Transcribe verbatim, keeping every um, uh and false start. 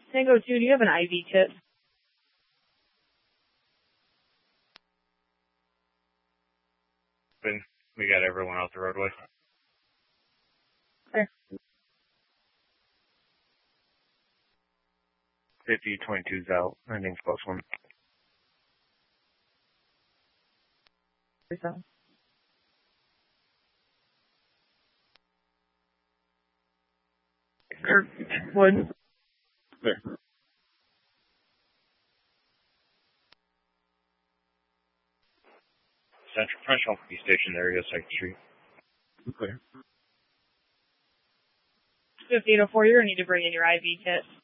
Tango two, do you have an I V kit? We got everyone off the roadway. There. fifty twenty-two's out. Ending's plus one. So. Or wood. There. Central French will be stationed there. Go Second Street. Clear. fifteen oh four, you're going to need to bring in your I V kit.